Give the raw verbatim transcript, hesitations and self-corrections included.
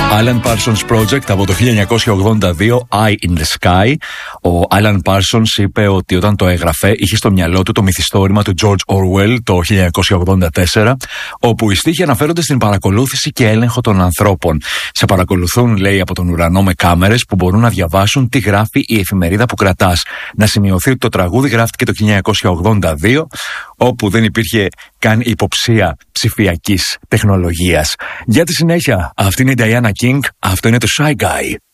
Alan Parsons Project από το χίλια εννιακόσια ογδόντα δύο, Eye in the Sky. Ο Alan Parsons είπε ότι όταν το έγραφε είχε στο μυαλό του το μυθιστόρημα του George Orwell το χίλια εννιακόσια ογδόντα τέσσερα, όπου οι στίχοι αναφέρονται στην παρακολούθηση και έλεγχο των ανθρώπων. Σε παρακολουθούν, λέει, από τον ουρανό με κάμερες που μπορούν να διαβάσουν τι γράφει η εφημερίδα που κρατάς. Να σημειωθεί ότι το τραγούδι γράφτηκε το χίλια εννιακόσια ογδόντα δύο, όπου δεν υπήρχε καν υποψία ψηφιακής τεχνολογίας. Για τη συνέχεια, αυτή είναι η Diana King, αυτό είναι το Shy Guy.